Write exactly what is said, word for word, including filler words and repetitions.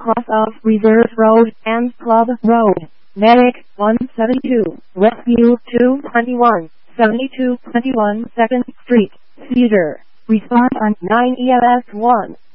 cross of Reserve Road and Club Road. Medic one seventy-two, Rescue two twenty-one, seventy-two twenty-one second Street, Seizure. Response on nine E M S one.